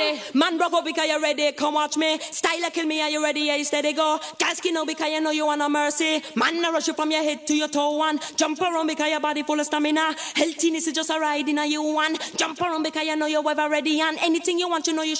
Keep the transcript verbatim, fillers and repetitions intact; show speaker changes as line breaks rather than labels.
ready. Man, rock up because you're ready. Come watch me. Style kill me, are you ready? Yeah, steady go. Gas skin up because you know you want no mercy. Man, I rush you from your head to your toe one. Jump around because your body full of stamina. Healthiness is just a ride in a you one. Jump around because you know you're ever ready. And anything you want, you know you